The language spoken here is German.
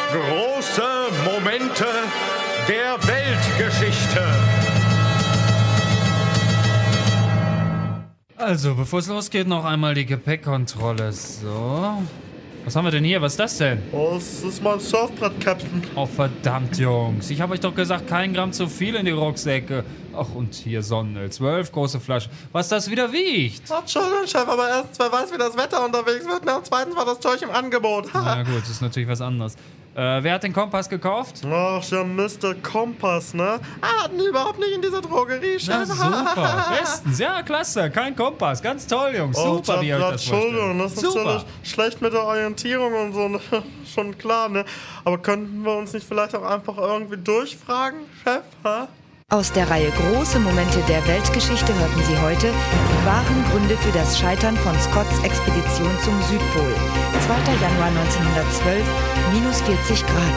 Große Momente der Weltgeschichte. Also, bevor es losgeht, noch einmal die Gepäckkontrolle. So. Was haben wir denn hier? Was ist das denn? Oh, das ist mein Surfbrett, Captain. Oh, verdammt, Jungs. Ich habe euch doch gesagt, kein Gramm zu viel in die Rucksäcke. Ach, und hier Sonnenöl. 12 große Flaschen. Was das wieder wiegt. Oh, Entschuldigung, Chef, aber erstens, wer weiß, wie das Wetter unterwegs wird, und zweitens war das Zeug im Angebot. Na gut, das ist natürlich was anderes. Wer hat den Kompass gekauft? Ach ja, Mr. Kompass, ne? Hatten die überhaupt nicht in dieser Drogerie, Chef. Na super, bestens. Ja, klasse. Kein Kompass. Ganz toll, Jungs. Super, wie ihr euch das Entschuldigung, das vorstellt. ist natürlich schlecht mit der Orientierung und so, ne? Schon klar, ne? Aber könnten wir uns nicht vielleicht auch einfach irgendwie durchfragen, Chef, ha? Aus der Reihe Große Momente der Weltgeschichte hörten Sie heute die wahren Gründe für das Scheitern von Scotts Expedition zum Südpol. 2. Januar 1912, -40 Grad.